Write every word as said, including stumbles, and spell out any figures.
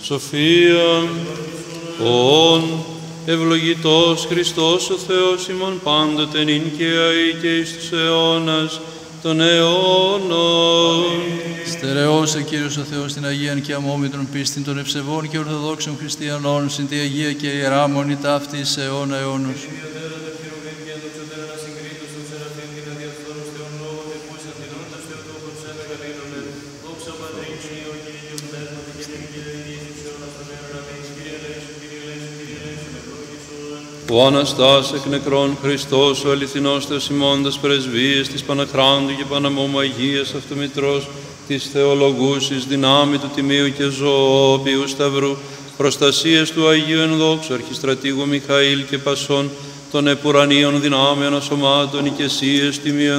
Σοφία, ον ευλογητός Χριστός ο Θεός ημών πάντοτε νυν και αεί και εις τους αιώνας των αιώνων. Στερεώσε Κύριος ο Θεός την Αγίαν και αμόμητρον πίστην των ευσεβών και ορθοδόξων χριστιανών, συν τη Αγία και Ιερά Μονή ταύτης αιώνα αιώνος. Ο Αναστάς εκ νεκρών Χριστός, ο αληθινός Θεός ημώντας πρεσβείες της Παναχράντου και Παναμόμου Αγίας Αυτομητρός, της Θεολογούσης δυνάμει του Τιμίου και Ζωοποιού Σταυρού, προστασίες του Αγίου Ενδόξου Αρχιστρατήγου Μιχαήλ και Πασών των επουρανίων δυνάμεων ασωμάτων οικεσίες τιμίου